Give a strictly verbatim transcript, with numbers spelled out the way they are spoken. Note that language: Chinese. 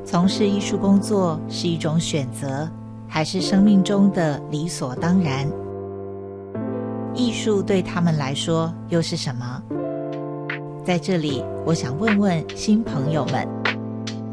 从事艺术工作是一种选择，还是生命中的理所当然？艺术对他们来说又是什么？在这里，我想问问新朋友们。